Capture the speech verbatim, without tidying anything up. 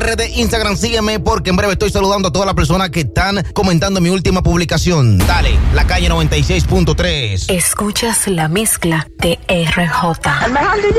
de Instagram, sígueme porque en breve estoy saludando a todas las personas que están comentando mi última publicación. Dale, La Calle noventa y seis punto tres. Escuchas la mezcla de R J. El mejor D J